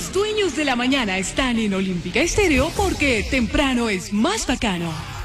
Los dueños de la mañana están en Olímpica Estéreo porque temprano es más bacano.